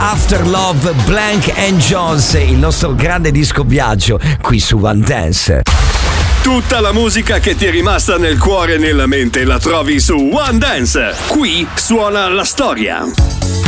After Love, Blank and Jones, il nostro grande disco viaggio qui su One Dance. Tutta la musica che ti è rimasta nel cuore e nella mente la trovi su One Dance. Qui suona la storia.